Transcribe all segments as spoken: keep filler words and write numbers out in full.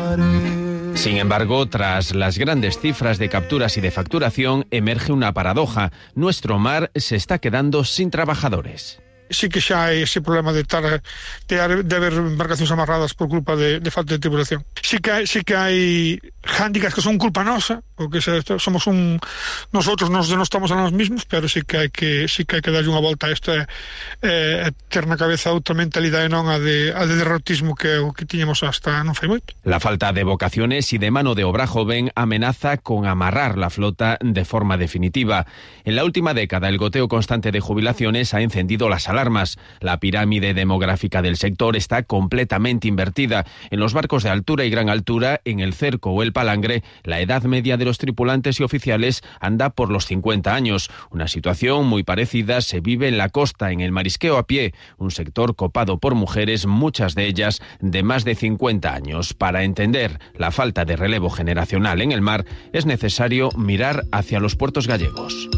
Sin embargo, tras las grandes cifras de capturas y de facturación, emerge una paradoja. Nuestro mar se está quedando sin trabajadores. Sí que xa hai ese problema de estar de, de haber embarcacións amarradas por culpa de, de falta de tripulación. Sí que hai, sí que hai hándicaps que son culpa nosa, porque somos un nosotros nos denostamos a nós mismos, pero sí que hai que sí que hai que darlle unha volta a isto e eh, ter na cabeza outra mentalidade non a de a de derrotismo que o que tiñamos hasta non fai moito. La falta de vocaciones y de mano de obra joven amenaza con amarrar la flota de forma definitiva. En la última década, el goteo constante de jubilaciones ha encendido las alarmas. La pirámide demográfica del sector está completamente invertida. En los barcos de altura y gran altura, en el Cerco o el Palangre, la edad media de los tripulantes y oficiales anda por los cincuenta años. Una situación muy parecida se vive en la costa, en el marisqueo a pie, un sector copado por mujeres, muchas de ellas de más de cincuenta años. Para entender la falta de relevo generacional en el mar, es necesario mirar hacia los puertos gallegos.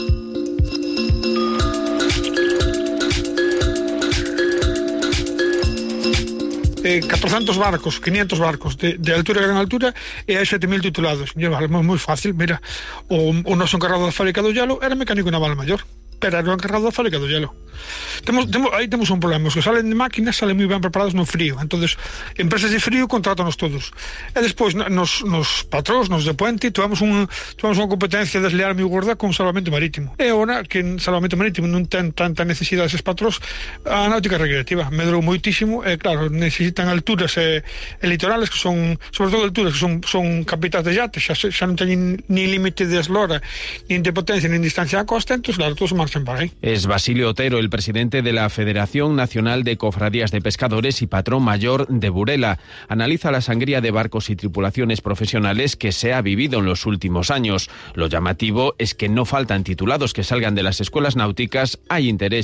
Eh, catorcentos barcos, quinientos barcos de, de altura e gran altura e hai sete mil titulados. Mira, é moi fácil, mira, o, o noso encargado da fábrica do hielo era mecánico naval maior, pero era o encargado da fábrica do hielo. Temos, temos, aí temos un problema, os que salen de máquinas salen moi ben preparados no frío, entonces empresas de frío contrátanos todos, e despois nos, nos patróns, nos de puente tivemos un, tivemos unha competencia desleal moi gorda con salvamento marítimo, e agora que en salvamento marítimo non ten tanta necesidade eses patróns, a náutica recreativa medrou moitísimo, e claro, necesitan alturas e, e litorales que son, sobre todo alturas que son, son capitais de yates, xa, xa non teñen ni límite de eslora, nin de potencia, nin distancia á costa, entón claro, todos marchan para aí. Es Basilio Otero, el presidente de la Federación Nacional de Cofradías de Pescadores y patrón mayor de Burela. Analiza la sangría de barcos y tripulaciones profesionales que se ha vivido en los últimos años. Lo llamativo es que no faltan titulados que salgan de las escuelas náuticas, hay interés